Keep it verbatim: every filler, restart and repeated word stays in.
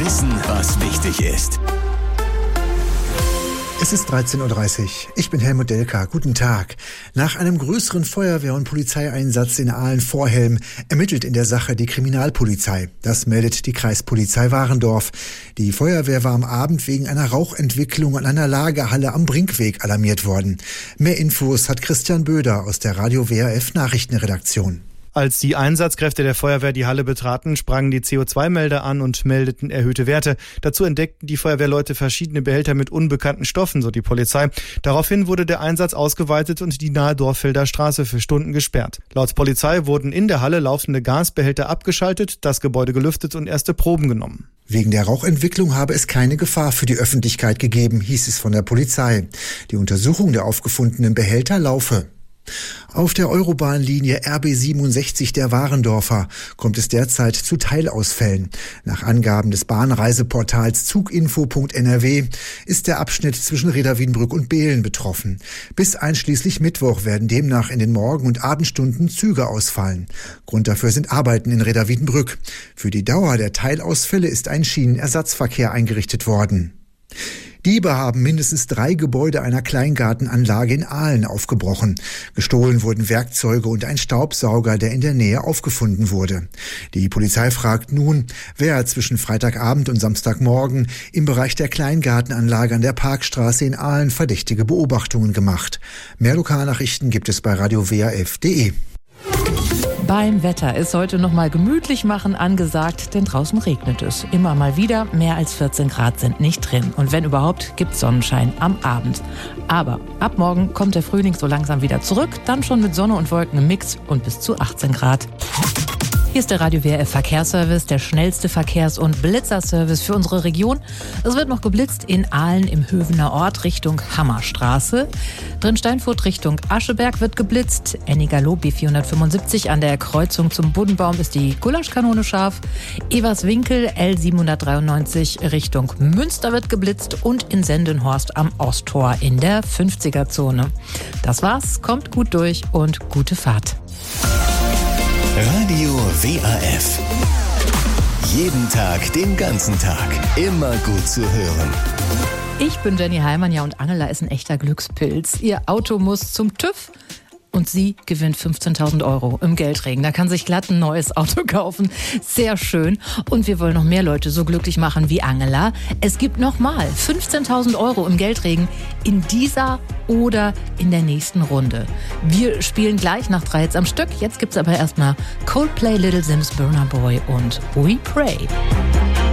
Wissen, was wichtig ist. Es ist dreizehn Uhr dreißig. Ich bin Helmut Delka. Guten Tag. Nach einem größeren Feuerwehr- und Polizeieinsatz in Aalen-Vorhelm ermittelt in der Sache die Kriminalpolizei. Das meldet die Kreispolizei Warendorf. Die Feuerwehr war am Abend wegen einer Rauchentwicklung an einer Lagerhalle am Brinkweg alarmiert worden. Mehr Infos hat Christian Böder aus der Radio W R F Nachrichtenredaktion. Als die Einsatzkräfte der Feuerwehr die Halle betraten, sprangen die C O zwei Melder an und meldeten erhöhte Werte. Dazu entdeckten die Feuerwehrleute verschiedene Behälter mit unbekannten Stoffen, so die Polizei. Daraufhin wurde der Einsatz ausgeweitet und die nahe Dorffelder Straße für Stunden gesperrt. Laut Polizei wurden in der Halle laufende Gasbehälter abgeschaltet, das Gebäude gelüftet und erste Proben genommen. Wegen der Rauchentwicklung habe es keine Gefahr für die Öffentlichkeit gegeben, hieß es von der Polizei. Die Untersuchung der aufgefundenen Behälter laufe. Auf der Eurobahnlinie R B siebenundsechzig der Warendorfer kommt es derzeit zu Teilausfällen. Nach Angaben des Bahnreiseportals zuginfo punkt n r w ist der Abschnitt zwischen Reda-Wiedenbrück und Behlen betroffen. Bis einschließlich Mittwoch werden demnach in den Morgen- und Abendstunden Züge ausfallen. Grund dafür sind Arbeiten in Reda-Wiedenbrück. Für die Dauer der Teilausfälle ist ein Schienenersatzverkehr eingerichtet worden. Diebe haben mindestens drei Gebäude einer Kleingartenanlage in Aalen aufgebrochen. Gestohlen wurden Werkzeuge und ein Staubsauger, der in der Nähe aufgefunden wurde. Die Polizei fragt nun, wer zwischen Freitagabend und Samstagmorgen im Bereich der Kleingartenanlage an der Parkstraße in Aalen verdächtige Beobachtungen gemacht. Mehr Lokalnachrichten gibt es bei radio w r f punkt d e. Beim Wetter ist heute noch mal gemütlich machen angesagt, denn draußen regnet es. Immer mal wieder, mehr als vierzehn Grad sind nicht drin. Und wenn überhaupt, gibt's Sonnenschein am Abend. Aber ab morgen kommt der Frühling so langsam wieder zurück, dann schon mit Sonne und Wolken im Mix und bis zu achtzehn Grad. Hier ist der Radio W R F Verkehrsservice, der schnellste Verkehrs- und Blitzerservice für unsere Region. Es wird noch geblitzt in Aalen im Hövener Ort Richtung Hammerstraße. Drin Steinfurt Richtung Ascheberg wird geblitzt. Ennigerloh B vierhundertfünfundsiebzig an der Kreuzung zum Buddenbaum ist die Gulaschkanone scharf. Everswinkel L siebenhundertdreiundneunzig Richtung Münster wird geblitzt und in Sendenhorst am Osttor in der fünfziger-Zone. Das war's, kommt gut durch und gute Fahrt. Radio W A F. Jeden Tag, den ganzen Tag. Immer gut zu hören. Ich bin Jenny Heimann, ja, und Angela ist ein echter Glückspilz. Ihr Auto muss zum TÜV und sie gewinnt fünfzehntausend Euro im Geldregen. Da kann sich glatt ein neues Auto kaufen. Sehr schön. Und wir wollen noch mehr Leute so glücklich machen wie Angela. Es gibt nochmal fünfzehntausend Euro im Geldregen in dieser oder in der nächsten Runde. Wir spielen gleich nach drei jetzt am Stück. Jetzt gibt's aber erstmal Coldplay, Little Sims, Burna Boy und We Pray.